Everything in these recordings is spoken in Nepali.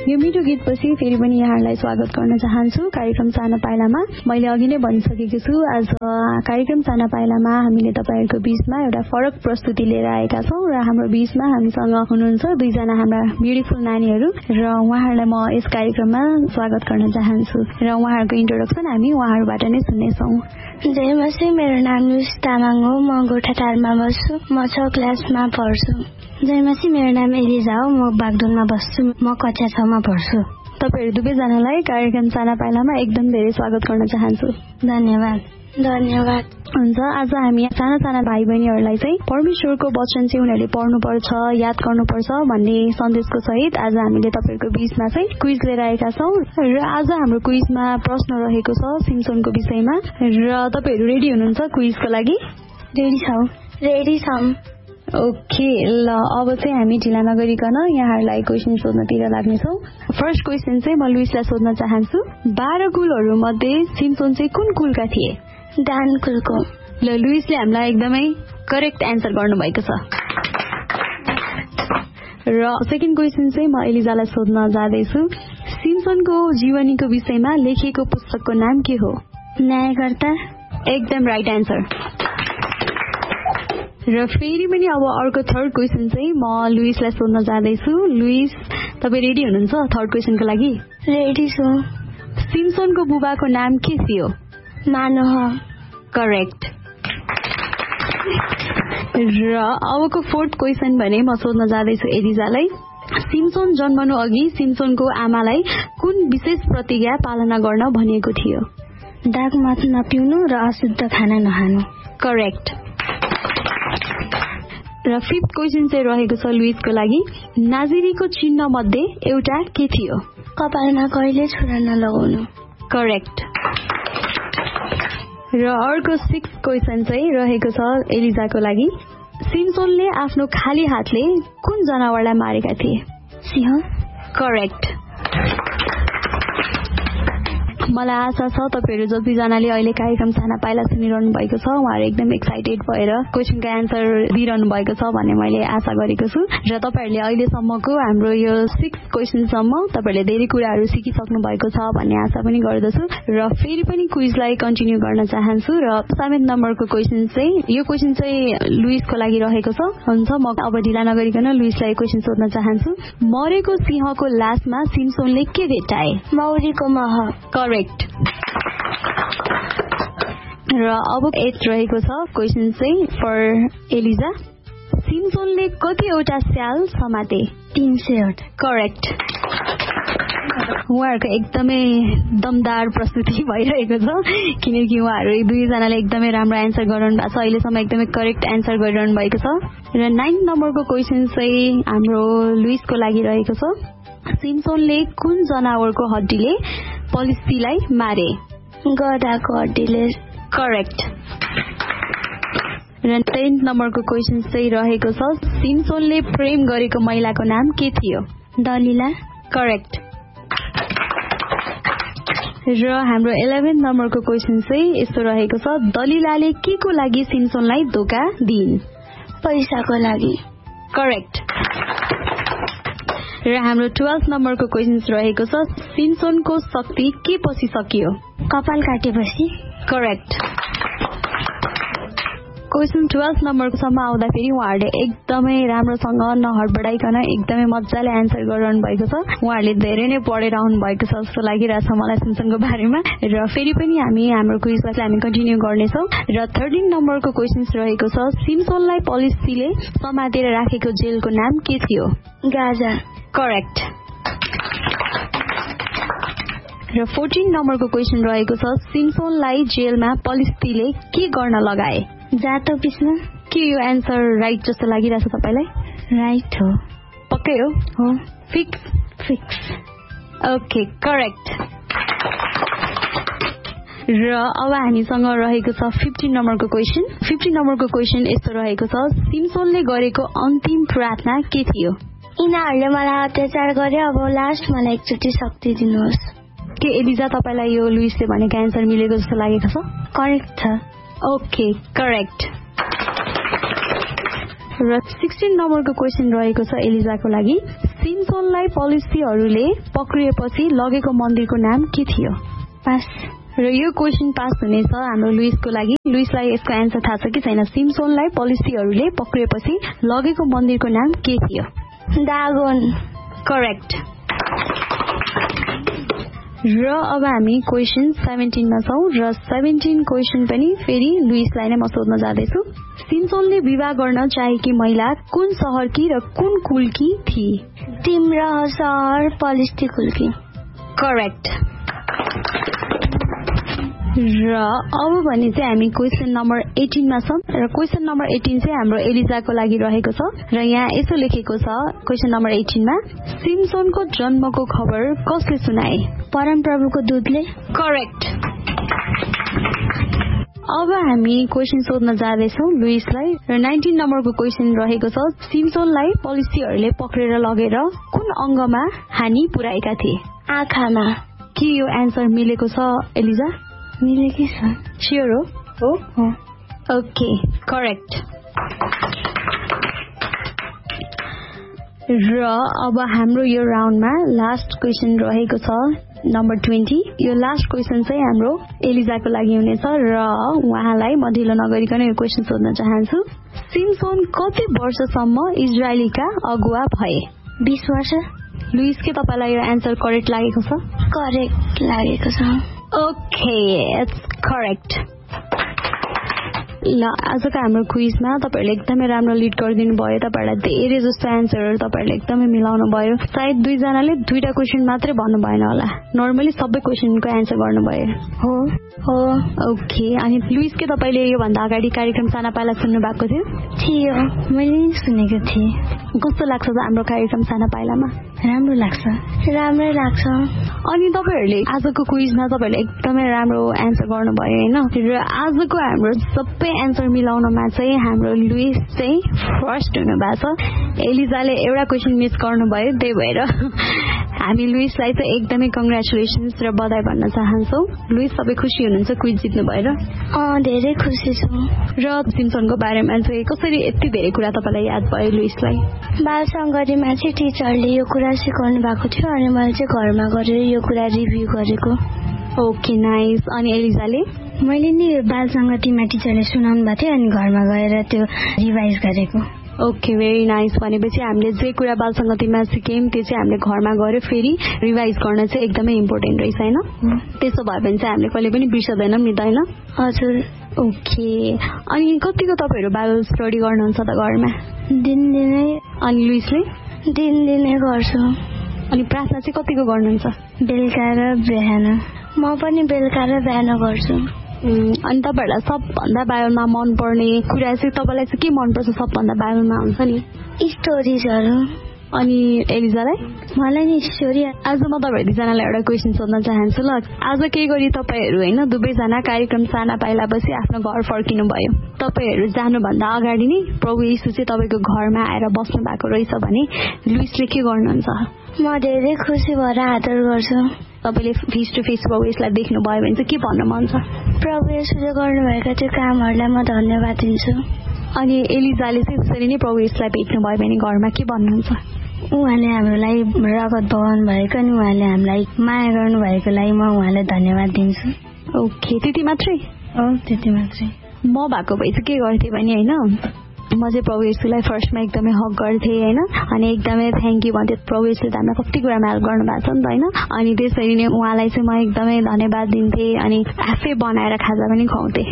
यो मिठो गीतपछि फेरि पनि यहाँहरूलाई स्वागत गर्न चाहन्छु कार्यक्रम साना पाइलामा। मैले अघि नै भनिसकेको छु, आज कार्यक्रम साना पाइलामा हामीले तपाईहरुको बीचमा एउटा फरक प्रस्तुति लिएर आएका छौं र हाम्रो बीचमा हामीसँग हुनुहुन्छ दुईजना हाम्रा ब्युटिफुल नानीहरू र उहाँहरूलाई म यस कार्यक्रममा स्वागत गर्न चाहन्छु र उहाँहरूको इन्ट्रोडक्सन हामी उहाँहरूबाट नै सुन्नेछौं। जयमसी, मेरो नाम लुइस तामाङ हो। म गोठाटारमा बस्छु। म 6 क्लासमा पढ्छु। जयमसी, मेरो नाम एलिजा हो। म बागडोलमा बस्छु। म कक्षा 6 मा पढ्छु। तपाईहरु दुवैजनालाई कार्यक्रम साना पाइलामा एकदम धेरै स्वागत गर्न चाहन्छु। धन्यवाद। धन्यवाद। हुन्छ, आज हामी साना साना भाइ बहिनीहरूलाई चाहिँ परमेश्वरको वचन चाहिँ उनीहरूले पढ्नुपर्छ, याद गर्नुपर्छ भन्ने सन्देशको सहित आज हामीले तपाईहरुको बीचमा चाहिँ क्विज लिएर आएका छौं र आज हाम्रो क्विजमा प्रश्न रहेको छ सिम्सनको विषयमा र तपाईहरु रेडी हुनुहुन्छ क्विजको लागि? रेडी छौं। रेडी छौं। ओके, ल अब चाहिँ हामी ढिला नगरिकन यहाँहरूलाई क्वेशन सोध्नतिर लाग्नेछौँ। फर्स्ट क्वेशन चाहिँ म लुइसलाई सोध्न चाहन्छु। 12 कुलहरू मध्ये सिम्सन चाहिँ कुन कुलका थिए? दान कुलको। ल, लुइसले हामीलाई एकदमै करेक्ट एन्सर गर्नुभएको छ। र सेकेन्ड क्वेशन चाहिँ म एलिजालाई सोध्न जाँदैछु। सिम्सनको जीवनीको विषयमा लेखिएको पुस्तकको नाम के हो? न्यायकर्ता। एकदम राइट एन्सर। र फेरि पनि अब अर्को थर्ड क्वेशन चाहिँ म लुइसलाई सोध्न जाँदैछु। लुइस, तपाईँ रेडी हुनुहुन्छ थर्ड क्वेशनको लागि? रेडी छु। सिम्सनको बुबाको नाम के थियो? मानोह। करेक्ट। र अबको फोर्थ क्वेशन भने म सोध्न जाँदैछु एलिजालाई। सिम्सन जन्मनु अघि सिम्सनको आमालाई कुन विशेष प्रतिज्ञा पालना गर्न भनिएको थियो? दाग मत नपिउनु र अशुद्ध खाना नखानु। करेक्ट। र फिफ्थ क्वेशन चाहिँ रहेको छ लुइसको लागि। नाजिरीको चिन्ह मध्ये एउटा के थियो? कपालमा कहिले छुरा नलगाउनु। करेक्ट। र अर्को सिक्स्थ क्वेशन चाहिँ रहेको छ एलिजाको लागि। सिम्सनले आफ्नो खाली हातले कुन जनावरलाई मारेका थिए? सिंह। करेक्ट। मलाई आशा छ तपाईहरु जतिजनाले अहिले कार्यक्रम साना पाइला सुनिरहनु भएको छ उहाँहरु एकदम एक्साइटेड भएर क्वेशनको एन्सर दिइरहनु भएको छ भन्ने मैले आशा गरेको छु र तपाईहरुले अहिलेसम्मको हाम्रो यो 6 क्वेशनसम्म तपाईहरुले धेरै कुराहरु सिकिसक्नु भएको छ भन्ने आशा पनि गर्दछु र फेरि पनि क्विजलाई कन्टिन्यू गर्न चाहन्छु र 7 नम्बरको क्वेशन चाहिँ यो क्वेशन चाहिँ लुइसको लागि रहेको छ। हुन्छ, म अब ढिला नगरिकन लुइसलाई क्वेशन सोध्न चाहन्छु। मरेको सिंहको लासमा सिम्सनले के भेट्टाए? मौरीको मह। करेक्ट। र अब 8 रहेको छ क्वेशन चाहिँ फर एलिजा। सिम्सनले कतिवटा स्याल समाते? 300। करेक्ट। उहाँहरूको एकदमै दमदार प्रस्तुति भइरहेको छ किनकि उहाँहरू दुईजनाले एकदमै राम्रो एन्सर गरिरहनु भएको छ। अहिलेसम्म एकदमै करेक्ट एन्सर गरिरहनु भएको छ। र 9 नम्बरको क्वेशन चाहिँ हाम्रो लुइसको लागि रहेको छ। सिम्सनले कुन जनावरको हड्डीले पलिस्तीलाई मारे? गधाको हड्डीले। करेक्ट। र 10 नम्बरको क्वेशन चाहिँ रहेको छ। सिम्सनले प्रेम गरेको महिलाको नाम के थियो? दलिला। करेक्ट। र हाम्रो 11 नम्बरको क्वेशन चाहिँ यस्तो रहेको छ। दलिलाले के को लागि सिम्सनलाई धोका दिइन्? पैसाको लागि। करेक्ट। र हाम्रो 12 नम्बरको क्वेशन रहेको छ। सिम्सनको शक्ति के पछि सकियो? कपाल काटेपछि। करेक्ट। क्वेशन 12 नम्बरसम्म आउँदाखेरि उहाँहरूले एकदमै राम्रोसँग नहडबडाइकन एकदमै मजाले एन्सर गरिरहनु भएको छ। उहाँहरूले धेरै नै पढेर आउनु भएको छ जस्तो लागिरहेछ मलाई सिम्सनको बारेमा र फेरि पनि हामी हाम्रो क्विजलाई हामी कन्टिन्यू गर्नेछौँ र 13 नम्बरको क्वेशन रहेको छ। सिम्सनलाई पलिस्तीले समातेर राखेको जेलको नाम के थियो? गाजा। करेक्ट। र 14 नम्बरको क्वेशन रहेको छ। सिम्सनलाई जेलमा पलिस्तीले के गर्न लगाए? जातो पिस्न। के यो एन्सर राइट जस्तो लागिरहेछ तपाईलाई? राइट हो। पक्कै हो? हो। फिक्स? फिक्स। Okay, correct. र अब हामीसँग रहेको छ 15 नम्बरको क्वेशन। 15 नम्बरको क्वेशन यस्तो रहेको छ। सिम्सनले गरेको अन्तिम प्रार्थना के थियो? यिनीहरूले मलाई अत्याचार गरे, अब लास्ट मलाई एकचोटि शक्ति दिनुहोस्। के एलिजा तपाईलाई यो लुइसले भनेको एन्सर मिलेको जस्तो लागेको छ? करेक्ट छ। Okay, correct. र 16 नम्बरको क्वेशन रहेको छ एलिजाको लागि। सिम्सोनलाई पलिसीहरूले पक्रिएपछि लगेको मन्दिरको नाम के थियो? पास। र यो क्वेशन पास हुनेछ हाम्रो लुइसको लागि। लुइसलाई यसको एन्सर थाहा छ कि छैन? सिम्सोनलाई पलिसीहरूले पक्रिएपछि लगेको मन्दिरको नाम के थियो? दागोन। करेक्ट। र अब हामी क्वेशन 17 मा छौं र 17 क्वेशन पनि फेरि लुइसलाई नै म सोध्न जाँदैछु। सिम्सोनले विवाह गर्न चाहेकी महिला कुन शहरकी र कुन कुलकी थिए? तिम्रह शहर पलिस्टी कुलकी। करेक्ट। र अब भने चाहिँ हामी क्वेशन नम्बर 18 मा छौं र क्वेशन नम्बर 18 चाहिँ हाम्रो एलिजाको लागि रहेको छ र यहाँ यसो लेखेको छ क्वेशन नम्बर 18 मा सिम्सोनको जन्मको खबर कसले सुनाए? परमप्रभुको दूतले। करेक्ट। अब हामी क्वेशन सोध्न जाँदैछौं लुइसलाई र 19 नम्बरको क्वेशन रहेको छ सिम्सोनलाई पलिसीहरूले पक्रेर लगेर कुन अङ्गमा हानि पुर्याएका थिए? आँखामा। के यो एन्सर मिलेको छ एलिजा? मिलेकै छ। स्योर हो? हो। Okay, correct. र अब हाम्रो यो राउन्डमा लास्ट क्वेशन रहेको छ नम्बर 20। यो लास्ट क्वेशन चाहिँ हाम्रो एलिजाको लागि हुनेछ र उहाँलाई म ढिलो नगरिकन यो क्वेशन सोध्न चाहन्छु। सिम्सोन कति वर्षसम्म इजरायलीका अगुवा भए? 20 वर्ष। लुइस के तपाईलाई यो एन्सर करेक्ट लागेको छ? करेक्ट लागेको छ। Okay, it's correct. ल आजको हाम्रो क्विजमा तपाईहरुले एकदमै राम्रो लिड गरिदिनु भयो। तपाईहरुलाई धेरै जस्तो एन्सरहरु तपाईहरुले एकदमै मिलाउनु भयो। सायद दुई जनाले दुईटा क्वेशन मात्रै भन्नु भएन होला, नर्मली सबै क्वेशनको एन्सर गर्नु भयो। हो हो। ओके, अनि लुइस के तपाईले यो भन्दा अगाडि कार्यक्रम साना पाइला सुन्नु भएको थियो? थियो, मैले सुनेको थिएँ। कस्तो लाग्छ त हाम्रो कार्यक्रम साना पाइलामा? राम्रो लाग्छ। राम्रै लाग्छ। अनि तपाईहरुले आजको क्विजमा तपाईहरुले एकदमै राम्रो एन्सर गर्नुभयो हैन? र आजको हाम्रो सबै एन्सर मिलाउनमा चाहिँ हाम्रो लुइस चाहिँ फर्स्ट हुनुभएको छ। एलिजाले एउटा क्वेशन मिस गर्नुभयो, त्यही भएर हामी लुइसलाई चाहिँ एकदमै कंग्रेचुलेसन्स र बधाई भन्न चाहन्छौँ। लुइस तपाईँ खुसी हुनुहुन्छ क्विज जित्नु भएर? धेरै खुसी छु। र सिम्सनको बारेमा चाहिँ कसरी यति धेरै कुरा तपाईलाई याद भयो लुइसलाई? बाल संगतिमा चाहिँ टिचरले यो कुरा सिकाउनु भएको थियो अनि मैले चाहिँ घरमा गएर यो कुरा रिभ्यू गरेको। Okay, nice. अनि एलिजाले? मैले नि बाल संगतिमा टिचरले सुनाउनु भएको थियो अनि घरमा गएर त्यो रिभाइज गरेको। Okay, very nice. भनेपछि हामीले जे कुरा बाल संगतिमा सिक्यौं त्यो चाहिँ हामीले घरमा गएर फेरि रिभाइज गर्न चाहिँ एकदमै इम्पोर्टेन्ट रहेछ हैन? त्यसो भयो भने चाहिँ हामीले कहिले पनि बिर्सदैनौं नि त हैन? हजुर। ओके, अनि कतिको तपाईहरु बाइबल स्टडी गर्नुहुन्छ त घरमा? दिनदिनै। अनि लुइसले? दिनदिनै गर्छु। अनि प्रार्थना चाहिँ कतिको गर्नुहुन्छ? बेलुका र बिहान। म पनि बेलुका र बिहान गर्छु। अनि तपाईहरुलाई सबभन्दा बाइबलमा मनपर्ने कुरा चाहिँ तपाईलाई चाहिँ के मनपर्छ सबभन्दा बाइबलमा हुन्छ नि? स्टोरीजहरु। अनि एलिजालाई? मलाई नि स्टोरी। आज म तपाईहरु दुईजनालाई एउटा क्वेशन सोध्न चाहन्छु ल। आज के गरी तपाईहरु हैन दुवैजना कार्यक्रम साना पाइलापछि आफ्नो घर फर्किनु भयो। तपाईहरु जानुभन्दा अगाडि नै प्रभु येशू चाहिँ तपाईको घरमा आएर बस्नु भएको रहेछ भने लुइसले के गर्नुहुन्छ? म धेरै खुसी भएर आदर गर्छु। तपाईले फेस टु फेस प्रभु येशूलाई देख्नु भयो भने चाहिँ के भन्न मन छ? प्रभु येशूले गर्नुभएका त्यो कामहरुलाई म धन्यवाद दिन्छु। अनि एलिजाले चाहिँ त्यसरी नै प्रभु येशूलाई भेट्नु भयो भने घरमा के भन्नुहुन्छ? उहाँले हामीलाई रगत बगाउनु भएको अनि उहाँले हामीलाई माया गर्नु भएको लागि म उहाँलाई धन्यवाद दिन्छु। ओके, त्यति मात्रै? हो, त्यति मात्रै। म भएको भए चाहिँ के गर्थे भने हैन, म चाहिँ प्रभु येशूलाई फर्स्टमा एकदमै हक गर्थे हैन, अनि एकदमै थ्यांक यू भन्थे। प्रभु येशूले हामीलाई कति कुरामा हेल्प गर्नु भएको छ नि त हैन? अनि त्यसरी नै उहाँलाई चाहिँ म एकदमै धन्यवाद दिन्थे अनि आफै बनाएर खाजा पनि खुवाउँथे।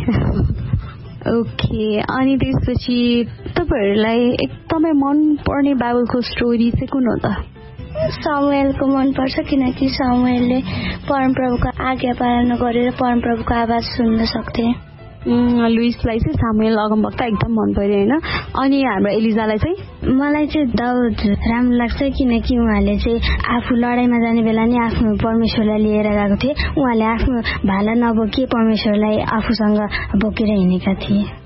ओके, अनि त्यसपछि तपाईहरुलाई एकदमै मन पर्ने बाइबलको स्टोरी चाहिँ कुन हो त? सामुएलको मन पर्छ किनकि सामुएलले परमप्रभुको आज्ञा पालन गरेर परमप्रभुको आवाज सुन्न सक्थे। लुइसलाई चाहिँ सामुएल अगमवक्ता एकदम मन पर्यो हैन? अनि हाम्रो एलिजालाई चाहिँ? मलाई चाहिँ दाउद राम्रो लाग्छ किनकि उहाँले चाहिँ आफू लडाईँमा जाने बेला नि आफ्नो परमेश्वरलाई लिएर गएको थिए। उहाँले आफ्नो भाला नबोकी परमेश्वरलाई आफूसँग बोकेर हिँडेका थिए।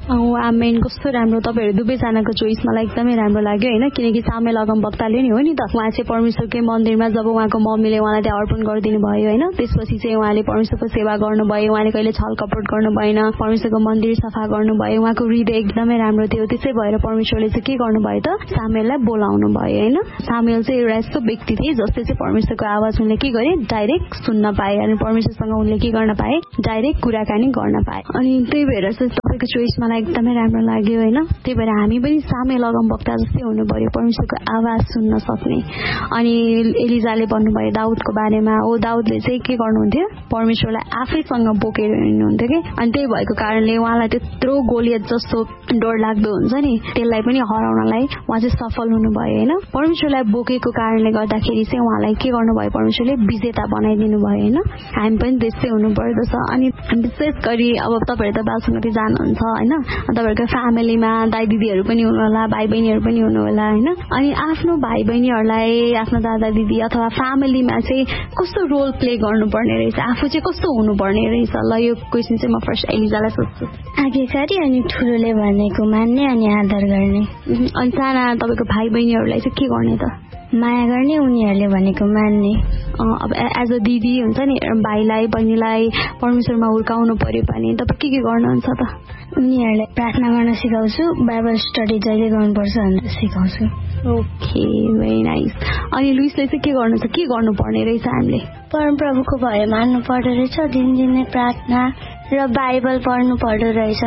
आमेन, कस्तो राम्रो। तपाईहरु दुवैजनाको चोइस मलाई एकदमै राम्रो लाग्यो हैन, किनकि सामेल अगमवक्ताले नि हो नि त, उहाँ चाहिँ परमेश्वरकै मन्दिरमा जब उहाँको मम्मीले उहाँलाई त्यहाँ अर्पण गरिदिनु भयो हैन, त्यसपछि चाहिँ उहाँले परमेश्वरको सेवा गर्नुभयो, उहाँले कहिले छलकपट गर्नु भएन, परमेश्वरको मन्दिर सफा गर्नुभयो, उहाँको हृदय एकदमै राम्रो थियो। त्यसै भएर परमेश्वरले चाहिँ के गर्नुभयो त, सामेललाई बोलाउनु भयो हैन। सामेल चाहिँ एउटा यस्तो व्यक्ति थिए जसले चाहिँ परमेश्वरको आवाज उनले के गरे, डाइरेक्ट सुन्न पाए अनि परमेश्वरसँग उनले के गर्न पाए, डाइरेक्ट कुराकानी गर्न पाए। अनि त्यही भएर चाहिँ तपाईको चोइस मलाई एकदमै राम्रो लाग्यो हैन। त्यही भएर हामी पनि सामेल अगमवक्ता जस्तै हुनु पर्यो, परमेश्वरको आवाज सुन्न सक्ने। अनि एलिजाले भन्नुभयो दाउदको बारेमा, दाउदले चाहिँ के गर्नुहुन्थ्यो, परमेश्वरलाई आफैसँग बोकेर हिँड्नुहुन्थ्यो के। अनि त्यही भएको कारणले उहाँलाई त्यत्रो गोलियत जस्तो डरलाग्दो हुन्छ नि, त्यसलाई पनि हराउनलाई उहाँ चाहिँ सफल हुनुभयो हैन। परमेश्वरलाई बोकेको कारणले गर्दाखेरि चाहिँ उहाँलाई के गर्नुभयो, परमेश्वरले विजेता बनाइदिनु भयो हैन। हामी पनि त्यस्तै हुनु पर्दछ। अनि विशेष गरी अब तपाईहरु त बालसङ्गति जानुहुन्छ हैन, तपाईहरुको फ्यामिलीमा दाइ दिदीहरु पनि हुनुहोला, भाइ बहिनीहरु पनि हुनुहोला हैन। अनि आफ्नो भाइ बहिनीहरुलाई आफ्नो दादा दिदी अथवा फ्यामिलीमा चाहिँ कस्तो रोल प्ले गर्नुपर्ने रहेछ, आफू चाहिँ कस्तो हुनुपर्ने रहेछ, ल यो क्वेशन चाहिँ म फर्स्ट एलिजालाई सोध्छु। आज्ञाकारी अनि ठुलोले भनेको मान्ने अनि आदर गर्ने। अनि साना तपाईको भाइ बहिनीहरुलाई चाहिँ के गर्ने त, माया गर्ने, उनीहरूले भनेको मान्ने। अब एज अ दिदी हुन्छ नि, भाइलाई बहिनीलाई परमेश्वरमा हुर्काउनु पर्यो भने तपाईँ के गर्नुहुन्छ त? उनीहरूलाई प्रार्थना गर्न सिकाउँछु, बाइबल स्टडी जहिले गर्नुपर्छ भनेर सिकाउँछु। Okay, very nice. अनि लुइसले चाहिँ के गर्नु छ, के गर्नुपर्ने रहेछ हामीले? परमप्रभुको भय मान्नु पर्दो रहेछ, दिनदिनै प्रार्थना र बाइबल पढ्नु पर्दो रहेछ।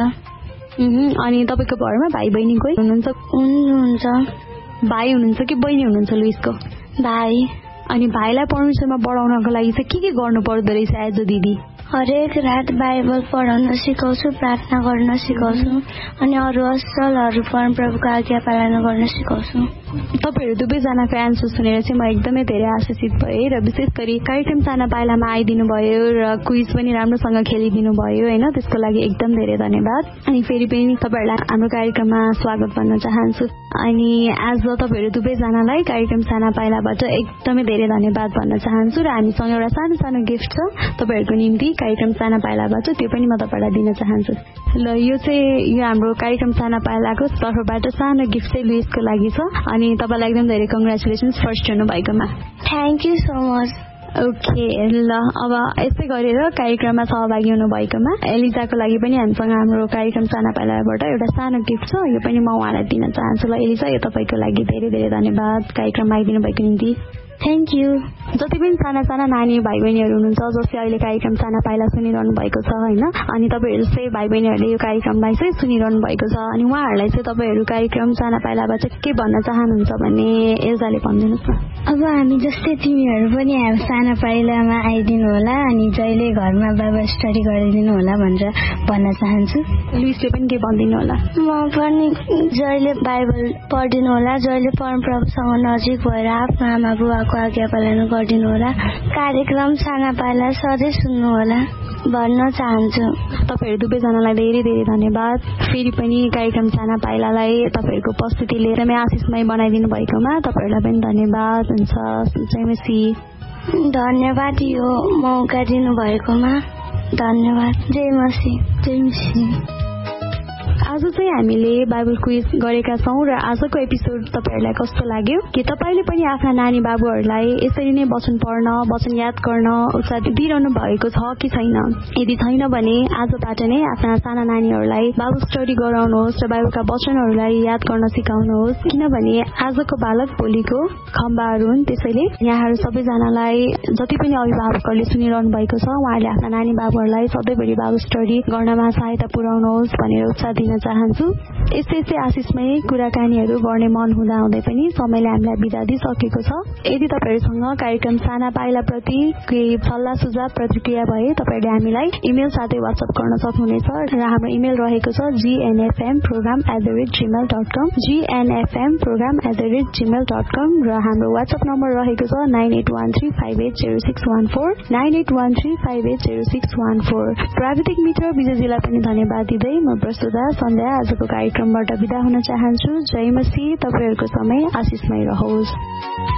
अनि तपाईँको घरमा भाइ बहिनी कोही हुनुहुन्छ? भाइ हुनुहुन्छ कि बहिनी हुनुहुन्छ लुइसको? भाइ। अनि भाइलाई परमेश्वरमा बढाउनको लागि चाहिँ के गर्नु पर्दो रहेछ एज अ दिदी? हरेक रात बाइबल पढाउन सिकाउँछु, प्रार्थना गर्न सिकाउँछु अनि अरू असल परमप्रभुको आज्ञा पालन गर्न सिकाउँछु। तपाईहरु दुवैजनाको एन्सर सुनेर चाहिँ म एकदमै धेरै आशिषित भएँ र विशेष गरी कार्यक्रम साना पाइलामा आइदिनु भयो र क्विज पनि राम्रोसँग खेलिदिनु भयो हैन, त्यसको लागि एकदम धेरै धन्यवाद। अनि फेरि पनि तपाईहरुलाई हाम्रो कार्यक्रममा स्वागत गर्न चाहन्छु। अनि आज तपाईहरु दुवैजनालाई कार्यक्रम साना पाइलाबाट एकदमै धेरै धन्यवाद भन्न चाहन्छु र हामीसँग एउटा सानो सानो गिफ्ट छ तपाईहरुको निम्ति कार्यक्रम साना पाइलाबाट, त्यो पनि म तपाईहरुलाई दिन चाहन्छु। ल यो चाहिँ हाम्रो कार्यक्रम साना पाइलाको तर्फबाट सानो गिफ्ट चाहिँ लुइसको लागि छ। अनि तपाईलाई एकदम धेरै कङ्ग्रेचुलेसन्स फर्स्ट हुनु भएकोमा। Thank you so much. Okay, ल अब यस्तै गरेर कार्यक्रममा सहभागी हुनु भएकोमा एलिजाको लागि पनि हामीसँग हाम्रो कार्यक्रम साना पाइलाबाट एउटा सानो गिफ्ट छ, यो पनि म उहाँलाई दिन चाहन्छु। ल एलिजा, यो तपाईको लागि धेरै धेरै धन्यवाद कार्यक्रममा आइदिनु भएको निम्ति। Thank you. जति पनि साना साना नानी भाइ बहिनीहरू हुनुहुन्छ जसले अहिले कार्यक्रम साना पाइला सुनिरहनु भएको छ हैन, अनि तपाईहरु चाहिँ भाइ बहिनीहरूले यो कार्यक्रमलाई चाहिँ सुनिरहनु भएको छ, अनि उहाँहरूलाई चाहिँ तपाईहरु कार्यक्रम साना पाइलाबाट के भन्न चाहनुहुन्छ भने एल्जाले भनिदिनुस् न। अब हामी जस्तै तिमीहरू पनि साना पाइलामा आइदिनु होला अनि जहिले घरमा बाइबल स्टडी गरिदिनु होला भनेर भन्न चाहन्छु। लुइसले पनि के भनिदिनु होला? म पनि जहिले बाइबल पढिदिनु होला, जहिले परमप्रभुसँग नजिक भएर आफ्नो आमा बुवाको आज्ञा पालन गरिदिनु होला, कार्यक्रम साना पाइला सधैँ सुन्नु होला भन्न चाहन्छु। तपाईहरु दुवैजनालाई धेरै धेरै धन्यवाद। फेरि पनि कार्यक्रम साना पाइलालाई तपाईहरुको उपस्थितिले एकदमै आशिषमय बनाइदिनु भएकोमा तपाईहरुलाई पनि धन्यवाद हुन्छ। जय मसी। धन्यवाद यो मौका दिनु भएकोमा धन्यवाद। जय मसी। जय मसी। आज चाहिँ हामीले बाइबल क्विज गरेका छौं र आजको एपिसोड तपाईहरुलाई कस्तो लाग्यो? के तपाईले पनि आफ्ना नानी बाबुहरुलाई यसरी नै वचन पढ्न, वचन याद गर्न उत्साह दिइरहनु भएको छ कि छैन? यदि छैन भने आजबाट नै आफ्ना साना नानीहरुलाई बाइबल स्टडी गराउनुहोस् र बाइबलका वचनहरुलाई याद गर्न सिकाउनुहोस्, किनभने आजको बालक भोलिको खम्बाहरू हुन्। त्यसैले यहाँहरु सबैजनालाई जति पनि अभिभावकहरूले सुनिरहनु भएको छ उहाँहरूले आफ्ना नानी बाबुहरुलाई सधैँभरि बाइबल स्टडी गर्नमा सहायता पुर्याउनुहोस् भनेर उत्साह दिन चाहन्छु। यस्तै आशिषमय कुराकानीहरू गर्ने मन हुँदाहुँदै पनि समयले हामीलाई बिदा दिइसकेको छ। यदि तपाईहरुसँग कार्यक्रम साना पाइला प्रति केही सल्लाह सुझाव प्रतिक्रिया भए तपाईहरुले हामीलाई इमेल साथै वाट्सएप गर्न सक्नुहुनेछ र हाम्रो इमेल रहेको छ gnfmprogram@gmail.com gnfmprogram@gmail.com र हाम्रो वाट्सएप नम्बर रहेको छ 9813580614 9813580614। प्राविधिक मित्र विजयजीलाई पनि धन्यवाद दिँदै म प्रस्तुता सन्ध्या आजको कार्यक्रमबाट बिदा हुन चाहन्छु। जय मसी। तपाईहरुको समय आशिषमय रहोस्।